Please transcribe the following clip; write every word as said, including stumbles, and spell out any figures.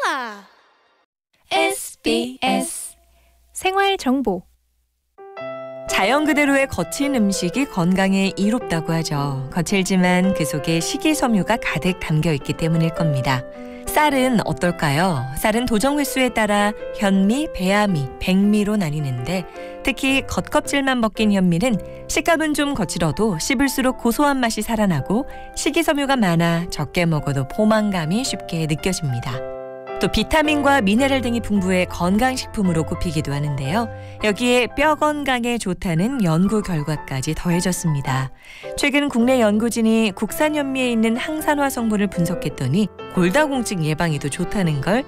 에스비에스 생활정보. 자연 그대로의 거친 음식이 건강에 이롭다고 하죠. 거칠지만 그 속에 식이섬유가 가득 담겨 있기 때문일 겁니다. 쌀은 어떨까요? 쌀은 도정 횟수에 따라 현미, 배아미, 백미로 나뉘는데 특히 겉껍질만 벗긴 현미는 식감은 좀 거칠어도 씹을수록 고소한 맛이 살아나고 식이섬유가 많아 적게 먹어도 포만감이 쉽게 느껴집니다. 또 비타민과 미네랄 등이 풍부해 건강식품으로 꼽히기도 하는데요. 여기에 뼈 건강에 좋다는 연구 결과까지 더해졌습니다. 최근 국내 연구진이 국산 현미에 있는 항산화 성분을 분석했더니 골다공증 예방에도 좋다는 걸